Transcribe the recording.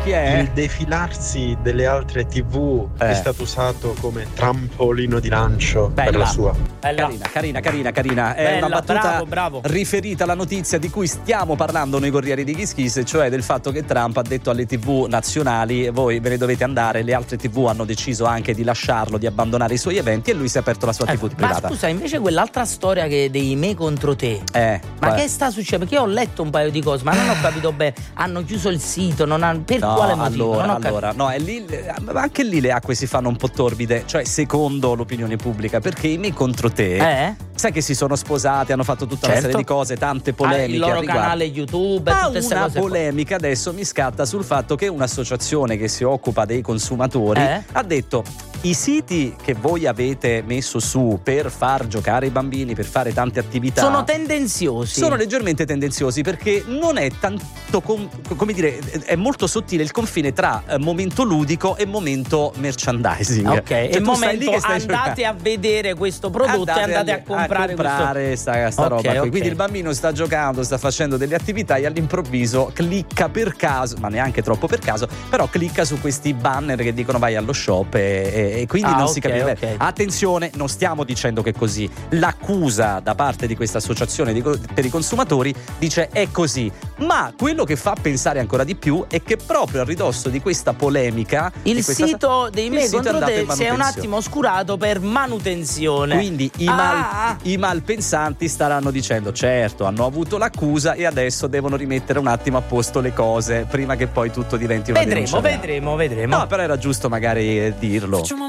Chi è? Il defilarsi delle altre TV è stato usato come trampolino di lancio per la sua. Carina. È Bella, una battuta bravo. riferita alla notizia di cui stiamo parlando noi Corrieri di Kiss Kiss, cioè del fatto che Trump ha detto alle TV nazionali: voi ve ne dovete andare. Le altre TV hanno deciso anche di lasciarlo, di abbandonare i suoi eventi, e lui si è aperto la sua TV privata. Ma scusa, invece quell'altra storia che dei me contro te, ma che sta succedendo? Perché io ho letto un paio di cose, ma non ho capito bene. Hanno chiuso il sito, per quale motivo? È lì, anche lì le acque si fanno un po' torbide, cioè secondo l'opinione pubblica, perché i me contro te sai che si sono sposati, hanno fatto tutta una serie di cose, tante polemiche. Il loro canale YouTube, tutte queste cose. Una polemica adesso mi scatta sul fatto che un'associazione che si occupa dei consumatori ha detto: i siti che voi avete messo su per far giocare i bambini, per fare tante attività, sono tendenziosi. Sono leggermente tendenziosi, perché non è tanto come dire, è molto sottile il confine tra momento ludico e momento merchandising. Ok, cioè, il momento lì che stai andate a vedere questo prodotto e andate a comprare sta roba qui. Quindi il bambino sta giocando, sta facendo delle attività e all'improvviso clicca per caso, ma neanche troppo per caso, però clicca su questi banner che dicono vai allo shop e quindi non si capisce bene. Attenzione, non stiamo dicendo che è così. L'accusa da parte di questa associazione per i consumatori dice è così, ma quello che fa pensare ancora di più è che proprio a ridosso di questa polemica il sito dei me contro te si è un attimo oscurato per manutenzione. Quindi i malpensanti staranno dicendo: certo, hanno avuto l'accusa e adesso devono rimettere un attimo a posto le cose prima che poi tutto diventi una denuncia. Vedremo. No, però era giusto magari dirlo. Facciamo